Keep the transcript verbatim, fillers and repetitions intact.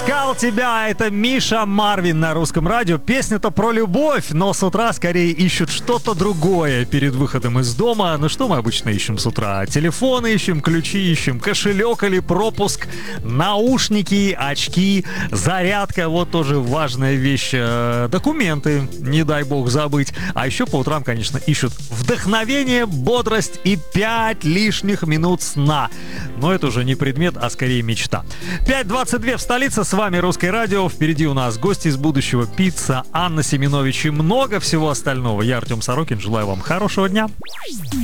Искал тебя, это Миша Марвин на Русском радио. Песня-то про любовь, но с утра скорее ищут что-то другое перед выходом из дома. Ну что мы обычно ищем с утра? Телефоны ищем, ключи ищем, кошелек или пропуск, наушники, очки, зарядка. Вот тоже важная вещь. Документы, не дай бог забыть. А еще по утрам, конечно, ищут вдохновение, бодрость и пять лишних минут сна. Но это уже не предмет, а скорее мечта. пять двадцать два в столице, с вами Русское радио. Впереди у нас гости из будущего, пицца, Анна Семенович и много всего остального. Я Артем Сорокин, желаю вам хорошего дня.